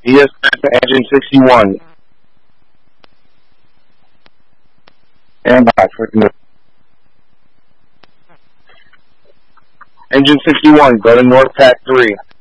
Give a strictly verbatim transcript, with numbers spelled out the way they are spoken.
E S N Engine sixty-one. And back. Engine sixty-one, go to North Pack three.